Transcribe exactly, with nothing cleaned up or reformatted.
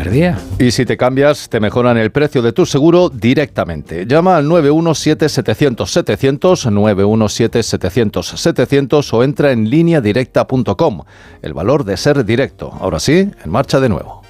primer día. Y si te cambias, te mejoran el precio de tu seguro directamente. Llama al nueve uno siete setecientos setecientos, nueve uno siete setecientos setecientos o entra en línea directa punto com. El valor de ser directo. Ahora sí, en marcha de nuevo.